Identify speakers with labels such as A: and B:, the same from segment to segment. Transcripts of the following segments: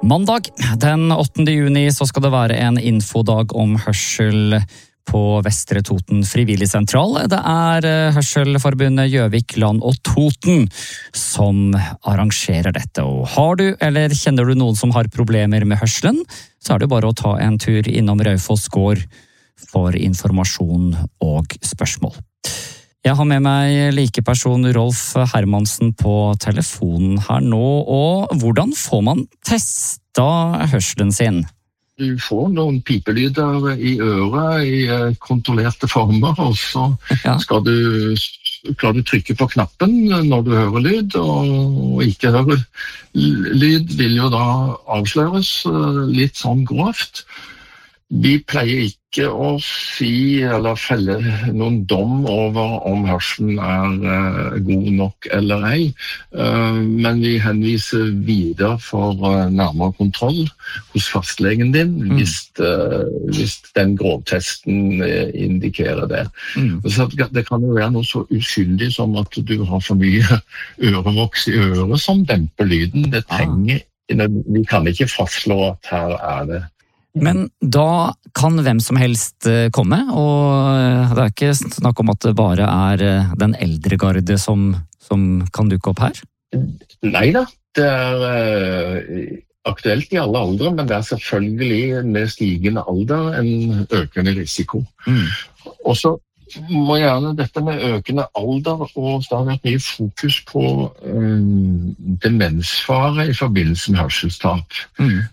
A: Mandag den 8. juni så skal det være en infodag om hørsel på Vestre Toten frivilligsentral. Det Hørselforbundet Gjøvik, Land og Toten som arrangerer dette. Og har du eller kjenner du noen som har problemer med hørselen, så det bare å ta en tur innom Raufoss gård for informasjon og spørsmål. Jeg har med meg likeperson Rolf Hermansen på telefonen her nå, og hvordan får man testa hørselen sin?
B: Du får noen pipelyder i øret i kontrollerte former, og så skal du trykke på knappen når du hører lyd, og ikke hører lyd vil jo da avsløres litt sånn grovt. Vi pleier ikke å si eller felle noen dom over om hørselen god nok eller ei, men vi henviser videre for nærmere kontroll hos fastlegen din hvis den grovtesten indikerer det. Så det kan jo være noe så uskyldig som at du har for mye ørevoks i øret som demper lyden. Vi kan ikke fastslå at her det.
A: Men da kan hvem som helst komme, og det ikke snakk om at det bare den eldre garde som kan dukke opp her?
B: Neida, det aktuelt i alle aldre, men det selvfølgelig med stigende alder en økende risiko. Og så må gjerne dette med økende alder, og det har vært mye fokus på demensfare i forbindelse med hørselstap.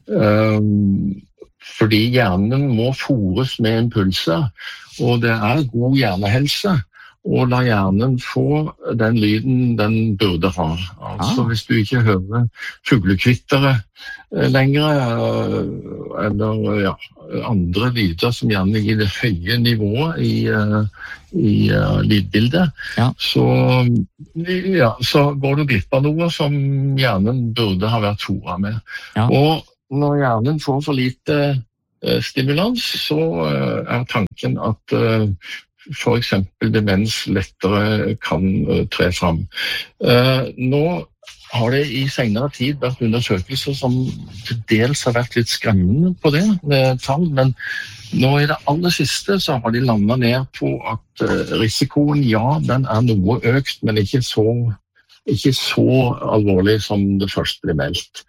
B: Fordi hjernen må fôres med impulser, og det god hjernehelse å la hjernen få den lyden den burde ha. Altså hvis du ikke hører fuglekvittere lenger, eller andre lyder som gjerne gir det høye nivået i lydbildet, så går du glipp av noe som hjernen burde ha vært fôret med. Og når hjernen får for lite stimulans, så tanken at for eksempel demens lettere kan tre frem. Nå har det i senere tid vært undersøkelser som til dels har vært litt skremmende på det med tall, men nå i det aller siste så har de landet ned på at risikoen, den noe økt, men ikke så alvorlig som det først ble meldt.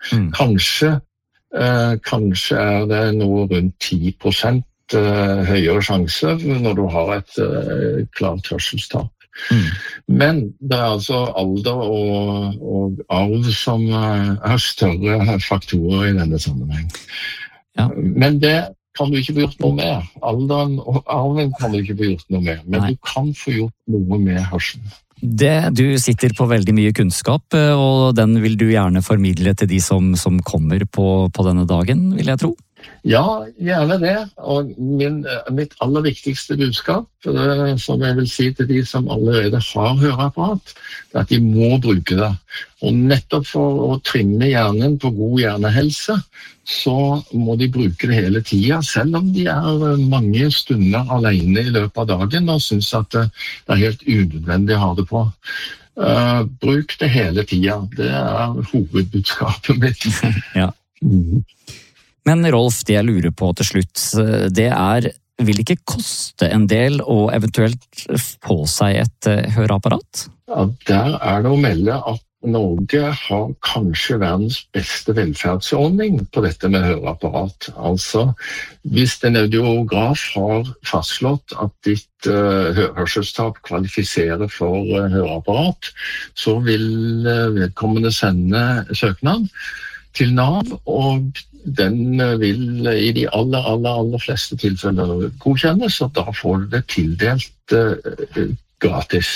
B: Kanskje det noe rundt 10% høyere sjanse når du har et klart hørselstap. Men det altså alder og arv som større faktorer i denne sammenheng. Men det kan du ikke få gjort noe med. Alderen og arven kan du ikke få gjort noe med, men du kan få gjort noe med hørselen.
A: Du sitter på veldig mye kunnskap, og den vil du gjerne formidle til de som kommer på denne dagen, vil jeg tro?
B: Ja, gjerne det. Og mitt aller viktigste budskap, som jeg vil si til de som allerede har høreapparat, at de må bruke det. Og nettopp for å trimme hjernen på god hjernehelse, så må de bruke det hele tiden, selv om de mange stunder alene i løpet av dagen og synes at det helt unødvendig å ha det på. Bruk det hele tiden. Det hovedbudskapet mitt.
A: Men Rolf, det jeg lurer på til slutt, det vil ikke koste en del å eventuelt få seg et høreapparat?
B: Ja, der det å melde at Norge har kanskje verdens beste velferdsordning på dette med høreapparat. Altså, hvis en audiograf har fastslått at ditt hørselstap kvalifiserer for høreapparat, så vil vedkommende sende søknad til NAV, og den vil i de aller fleste tilfeller godkjennes, og da får du det tildelt gratis.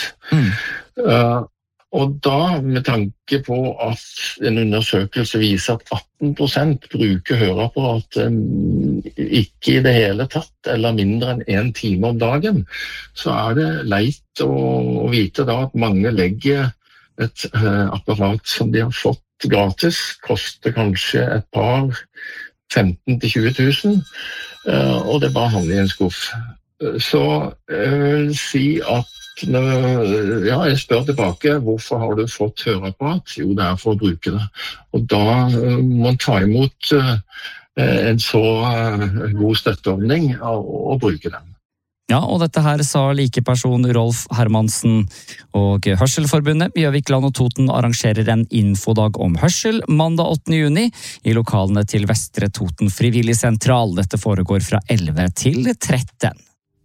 B: Og da, med tanke på at en undersøkelse viser at 18% bruker høreapparat ikke i det hele tatt, eller mindre enn 1 time om dagen, så det leit å vite da at mange legger et apparat som de har fått gratis, koster kanskje et par 15 000 til 20 000, og det bare havner i en skuff. Så jeg vil si at jeg spør tilbake, hvorfor har du fått høreapparat? Jo, det for å bruke det. Og da må man ta imot en så god støtteordning og bruke den.
A: Ja, og dette her sa likeperson Rolf Hermansen, og Hørselforbundet Gjøvik, Land og Toten arrangerer en infodag om hørsel mandag 8. juni i lokalene til Vestre Toten Frivillig Sentral. Dette foregår fra 11 til 13.